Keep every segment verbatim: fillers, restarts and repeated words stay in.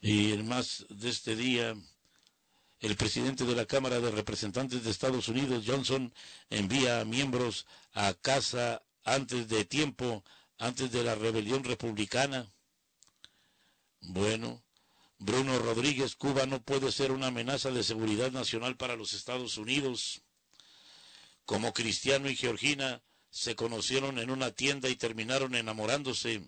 Y en más de este día, el presidente de la Cámara de Representantes de Estados Unidos, Johnson, envía a miembros a casa antes de tiempo, antes de la rebelión republicana. Bueno, Bruno Rodríguez, Cuba no puede ser una amenaza de seguridad nacional para los Estados Unidos. Como Cristiano y Georgina se conocieron en una tienda y terminaron enamorándose.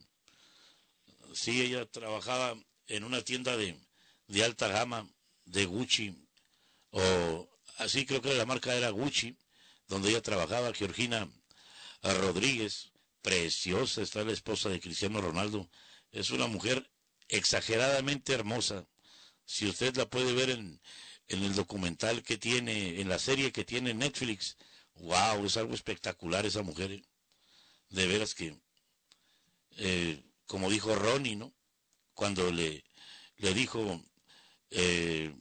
Sí, ella trabajaba en una tienda de, de alta gama, de Gucci, o así creo que la marca era Gucci, donde ella trabajaba, Georgina Rodríguez, preciosa, está la esposa de Cristiano Ronaldo, es una mujer exageradamente hermosa. Si usted la puede ver en, en el documental que tiene, en la serie que tiene en Netflix, wow, es algo espectacular esa mujer, de veras que, eh, como dijo Ronnie, ¿no? Cuando le, le dijo, eh,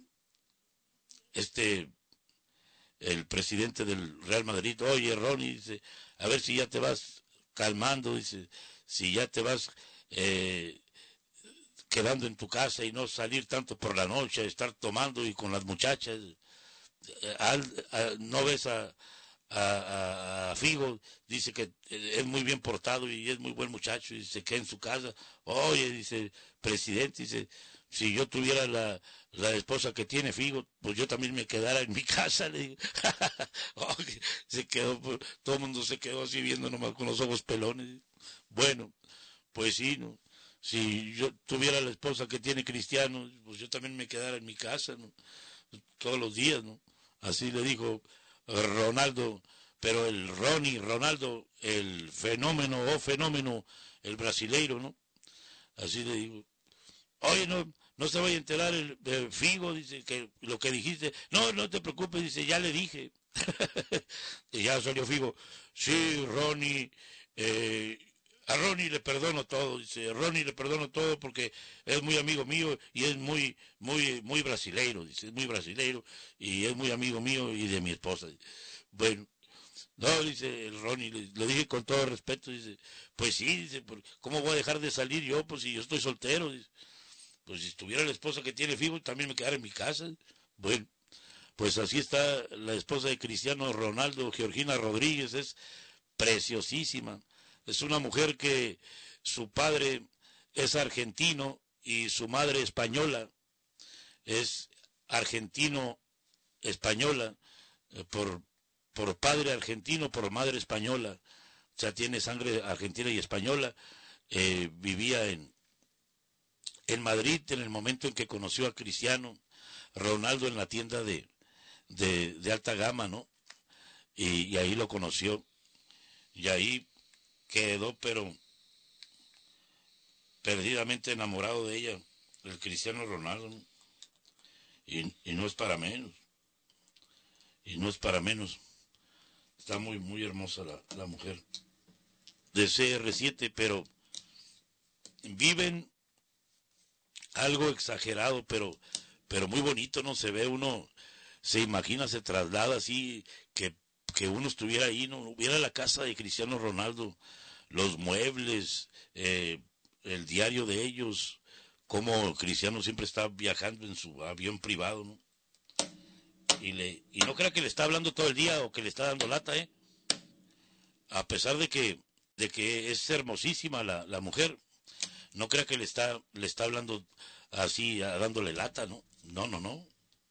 este, el presidente del Real Madrid, oye Ronnie, dice, a ver si ya te vas calmando, dice, si ya te vas eh, quedando en tu casa y no salir tanto por la noche, estar tomando y con las muchachas, eh, al, a, no ves a, a, a, Figo, dice que es muy bien portado y es muy buen muchacho y se queda en su casa. Oye, dice, presidente, dice, si yo tuviera la, la esposa que tiene Figo, pues yo también me quedara en mi casa, le digo. Oh, se quedó, todo el mundo se quedó así viendo nomás con los ojos pelones. Bueno, pues sí, ¿no? Si yo tuviera la esposa que tiene Cristiano, pues yo también me quedara en mi casa, ¿no? Todos los días, ¿no? Así le dijo Ronaldo, pero el Ronnie, Ronaldo, el fenómeno o oh, fenómeno, el brasileiro, ¿no? Así le digo, oye, no, no se vaya a enterar el, el Figo, dice, que lo que dijiste, no, no te preocupes, dice, ya le dije. Y ya salió Figo, sí, Ronnie, eh, a Ronnie le perdono todo, dice, a Ronnie le perdono todo porque es muy amigo mío y es muy, muy, muy brasileiro, dice, es muy brasileiro y es muy amigo mío y de mi esposa. Bueno, no, dice el Ronnie, le, le dije con todo respeto, dice, pues sí, dice, ¿cómo voy a dejar de salir yo? Pues si yo estoy soltero, dice, pues si estuviera la esposa que tiene Figo, también me quedara en mi casa. Bueno, pues así está la esposa de Cristiano Ronaldo, Georgina Rodríguez, es preciosísima. Es una mujer que su padre es argentino y su madre española. Es argentino-española, eh, por, por padre argentino, por madre española. O sea, tiene sangre argentina y española. Eh, vivía en, en Madrid en el momento en que conoció a Cristiano Ronaldo en la tienda de, de, de alta gama, ¿no? Y, y ahí lo conoció. Y ahí quedó, pero perdidamente enamorado de ella, el Cristiano Ronaldo, ¿no? Y, y no es para menos, y no es para menos. Está muy, muy hermosa la, la mujer de C R siete, pero viven algo exagerado, pero, pero muy bonito, ¿no? Se ve uno, se imagina, se traslada así, que, que uno estuviera ahí, ¿no? Hubiera la casa de Cristiano Ronaldo, los muebles, eh, el diario de ellos, como Cristiano siempre está viajando en su avión privado, ¿no? Y, le, y no crea que le está hablando todo el día o que le está dando lata, ¿eh? A pesar de que, de que es hermosísima la, la mujer, no crea que le está, le está hablando así, dándole lata, ¿no? No, no, no.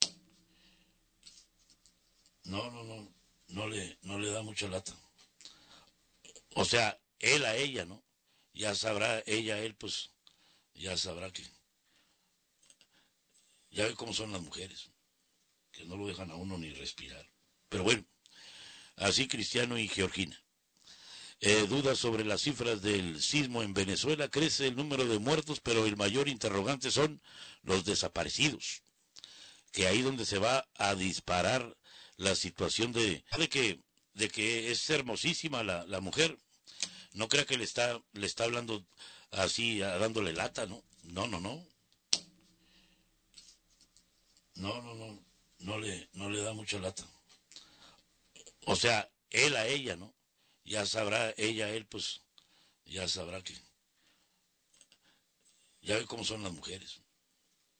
No, no, no. No le, no le da mucha lata. O sea, él a ella, ¿no? Ya sabrá, ella a él, pues, ya sabrá que... Ya ve cómo son las mujeres, que no lo dejan a uno ni respirar. Pero bueno, así Cristiano y Georgina. Eh, dudas sobre las cifras del sismo en Venezuela, crece el número de muertos, pero el mayor interrogante son los desaparecidos, que ahí donde se va a disparar la situación de, de que de que es hermosísima la, la mujer, no crea que le está le está hablando así, dándole lata, ¿no? No, no, no. No, no, no. No le no le da mucha lata. O sea, él a ella, ¿no? Ya sabrá ella a él, pues ya sabrá que ya ve cómo son las mujeres,